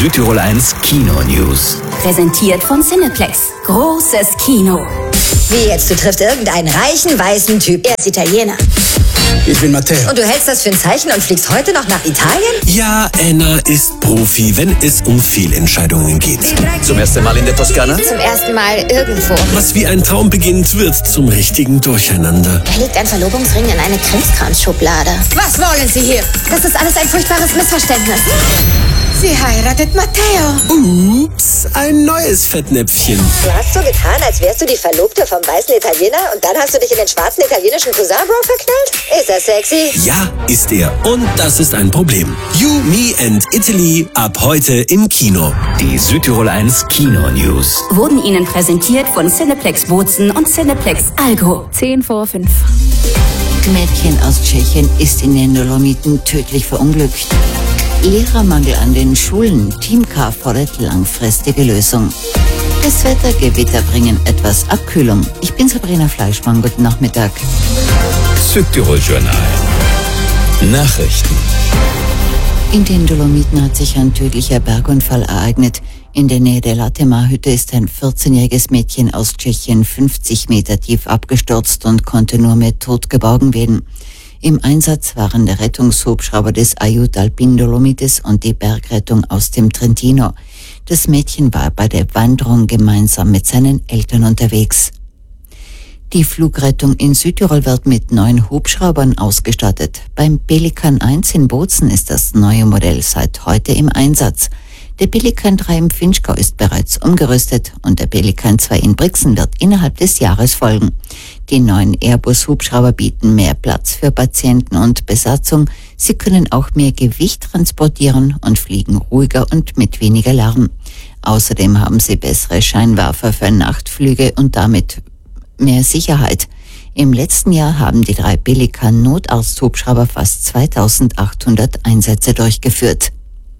Südtirol 1 Kino-News. Präsentiert von Cineplex. Großes Kino. Wie jetzt? Du triffst irgendeinen reichen, weißen Typ. Er ist Italiener. Ich bin Matteo. Und du hältst das für ein Zeichen und fliegst heute noch nach Italien? Ja, Anna ist Profi, wenn es um Fehlentscheidungen geht. Zum ersten Mal in der Toskana? Zum ersten Mal irgendwo. Was wie ein Traum beginnt, wird zum richtigen Durcheinander. Da liegt ein Verlobungsring in eine Krimskrams-Schublade. Was wollen Sie hier? Das ist alles ein furchtbares Missverständnis. Sie heiratet Matteo. Ups, ein neues Fettnäpfchen. Du hast so getan, als wärst du die Verlobte vom weißen Italiener und dann hast du dich in den schwarzen italienischen Cousin-Bro verknallt? Ist er sexy? Ja, ist er. Und das ist ein Problem. You, Me and Italy ab heute im Kino. Die Südtirol 1 Kino-News. Wurden Ihnen präsentiert von Cineplex Bozen und Cineplex Algo. 10:05. Mädchen aus Tschechien ist in den Dolomiten tödlich verunglückt. Lehrermangel an den Schulen. Team K fordert langfristige Lösung. Das Wetter, Gewitter bringen etwas Abkühlung. Ich bin Sabrina Fleischmann. Guten Nachmittag. Südtirol Journal. Nachrichten. In den Dolomiten hat sich ein tödlicher Bergunfall ereignet. In der Nähe der Latemar-Hütte ist ein 14-jähriges Mädchen aus Tschechien 50 Meter tief abgestürzt und konnte nur mit Tod geborgen werden. Im Einsatz waren der Rettungshubschrauber des Aiut Alpin Dolomites und die Bergrettung aus dem Trentino. Das Mädchen war bei der Wanderung gemeinsam mit seinen Eltern unterwegs. Die Flugrettung in Südtirol wird mit 9 Hubschraubern ausgestattet. Beim Pelikan 1 in Bozen ist das neue Modell seit heute im Einsatz. Der Pelikan 3 im Finchgau ist bereits umgerüstet und der Pelikan 2 in Brixen wird innerhalb des Jahres folgen. Die neuen Airbus-Hubschrauber bieten mehr Platz für Patienten und Besatzung. Sie können auch mehr Gewicht transportieren und fliegen ruhiger und mit weniger Lärm. Außerdem haben sie bessere Scheinwerfer für Nachtflüge und damit mehr Sicherheit. Im letzten Jahr haben die 3 Pelikan-Notarzthubschrauber fast 2800 Einsätze durchgeführt.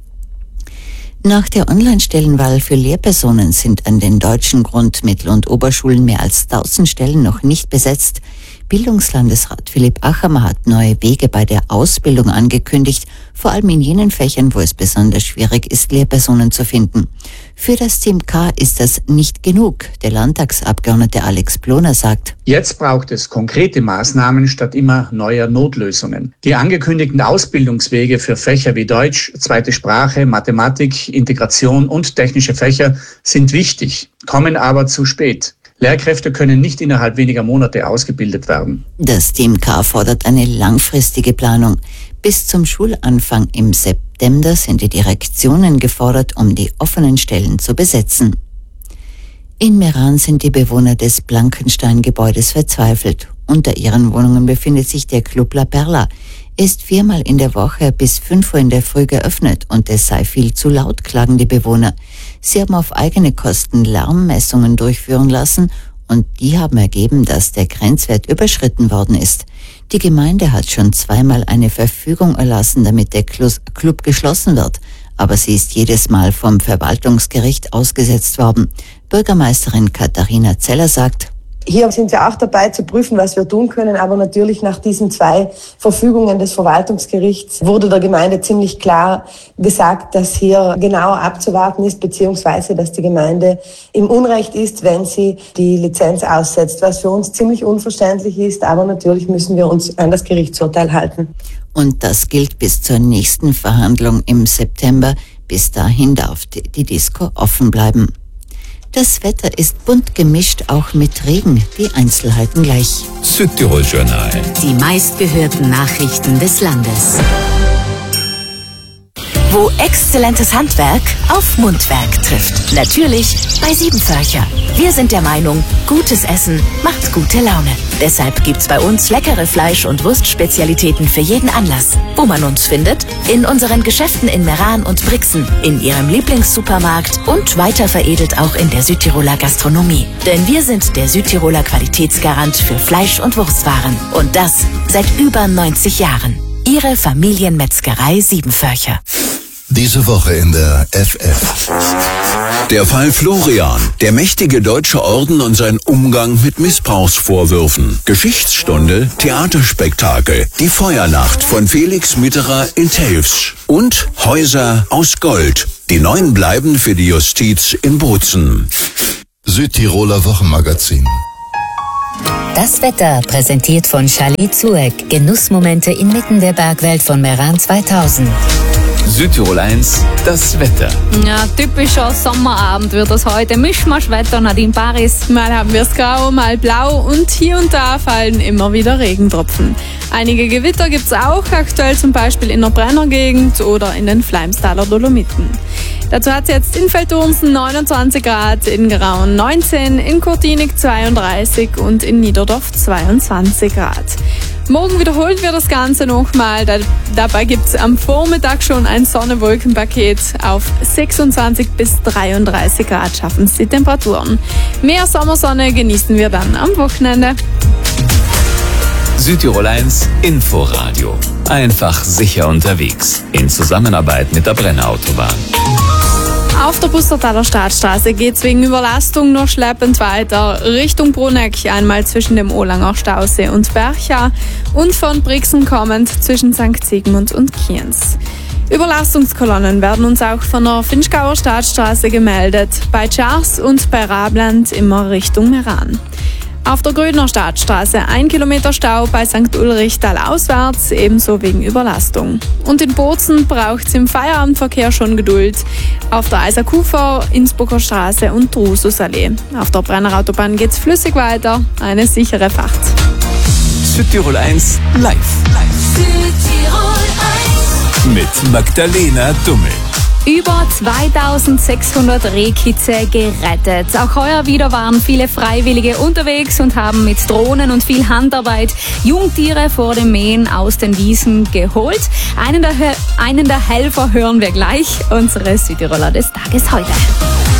Nach der Online-Stellenwahl für Lehrpersonen sind an den deutschen Grund-, Mittel- und Oberschulen mehr als 1000 Stellen noch nicht besetzt. Bildungslandesrat Philipp Achammer hat neue Wege bei der Ausbildung angekündigt, vor allem in jenen Fächern, wo es besonders schwierig ist, Lehrpersonen zu finden. Für das Team K ist das nicht genug. Der Landtagsabgeordnete Alex Ploner sagt: Jetzt braucht es konkrete Maßnahmen statt immer neuer Notlösungen. Die angekündigten Ausbildungswege für Fächer wie Deutsch, zweite Sprache, Mathematik, Integration und technische Fächer sind wichtig, kommen aber zu spät. Lehrkräfte können nicht innerhalb weniger Monate ausgebildet werden. Das Team K fordert eine langfristige Planung. Bis zum Schulanfang im September sind die Direktionen gefordert, um die offenen Stellen zu besetzen. In Meran sind die Bewohner des Blankenstein-Gebäudes verzweifelt. Unter ihren Wohnungen befindet sich der Club La Perla. Er ist 4-mal in der Woche bis 5 Uhr in der Früh geöffnet und es sei viel zu laut, klagen die Bewohner. Sie haben auf eigene Kosten Lärmmessungen durchführen lassen und die haben ergeben, dass der Grenzwert überschritten worden ist. Die Gemeinde hat schon 2-mal eine Verfügung erlassen, damit der Club geschlossen wird, aber sie ist jedes Mal vom Verwaltungsgericht ausgesetzt worden. Bürgermeisterin Katharina Zeller sagt: Hier sind wir auch dabei zu prüfen, was wir tun können, aber natürlich nach diesen 2 Verfügungen des Verwaltungsgerichts wurde der Gemeinde ziemlich klar gesagt, dass hier genau abzuwarten ist, beziehungsweise dass die Gemeinde im Unrecht ist, wenn sie die Lizenz aussetzt, was für uns ziemlich unverständlich ist, aber natürlich müssen wir uns an das Gerichtsurteil halten. Und das gilt bis zur nächsten Verhandlung im September. Bis dahin darf die Disco offen bleiben. Das Wetter ist bunt gemischt, auch mit Regen. Die Einzelheiten gleich. Südtirol Journal. Die meistgehörten Nachrichten des Landes. Wo exzellentes Handwerk auf Mundwerk trifft. Natürlich bei Siebenvölcher. Wir sind der Meinung, gutes Essen macht gute Laune. Deshalb gibt's bei uns leckere Fleisch- und Wurstspezialitäten für jeden Anlass. Wo man uns findet? In unseren Geschäften in Meran und Brixen, in Ihrem Lieblingssupermarkt und weiter veredelt auch in der Südtiroler Gastronomie. Denn wir sind der Südtiroler Qualitätsgarant für Fleisch- und Wurstwaren. Und das seit über 90 Jahren. Ihre Familienmetzgerei Siebenvölcher. Diese Woche in der FF. Der Fall Florian, der mächtige deutsche Orden und sein Umgang mit Missbrauchsvorwürfen. Geschichtsstunde, Theaterspektakel, die Feuernacht von Felix Mitterer in Telfs und Häuser aus Gold. Die 9 bleiben für die Justiz in Bozen. Südtiroler Wochenmagazin. Das Wetter präsentiert von Chalet Zueck. Genussmomente inmitten der Bergwelt von Meran 2000. Südtirol 1, das Wetter. Ja, typischer Sommerabend wird das heute. Mischmaschwetter, Nadine Paris. Mal haben wir es grau, mal blau und hier und da fallen immer wieder Regentropfen. Einige Gewitter gibt es auch, aktuell zum Beispiel in der Brenner-Gegend oder in den Fleimstaler Dolomiten. Dazu hat es jetzt in Velturnsen 29 Grad, in Grauen 19, in Kurtinik 32 und in Niederdorf 22 Grad. Morgen wiederholen wir das Ganze nochmal. Dabei gibt es am Vormittag schon ein Sonne-Wolken-Paket. Auf 26 bis 33 Grad schaffen es die Temperaturen. Mehr Sommersonne genießen wir dann am Wochenende. Südtirol 1, Inforadio. Einfach sicher unterwegs. In Zusammenarbeit mit der Brennerautobahn. Auf der Pustertaler Stadtstraße geht's wegen Überlastung noch schleppend weiter. Richtung Bruneck, einmal zwischen dem Olanger Stausee und Bercha und von Brixen kommend zwischen St. Sigmund und Kienz. Überlastungskolonnen werden uns auch von der Finchgauer Stadtstraße gemeldet, bei Tschars und bei Rabland immer Richtung Meran. Auf der Grödner Stadtstraße 1 Kilometer Stau bei St. Ulrich talauswärts, ebenso wegen Überlastung. Und in Bozen braucht's im Feierabendverkehr schon Geduld. Auf der Eiserkufer, Innsbrucker Straße und Drususallee. Auf der Brennerautobahn geht's flüssig weiter, eine sichere Fahrt. Südtirol 1, live. Südtirol 1. Mit Magdalena Dummel. Über 2600 Rehkitze gerettet. Auch heuer wieder waren viele Freiwillige unterwegs und haben mit Drohnen und viel Handarbeit Jungtiere vor dem Mähen aus den Wiesen geholt. Einen der Helfer hören wir gleich. Unsere Südtiroler des Tages heute.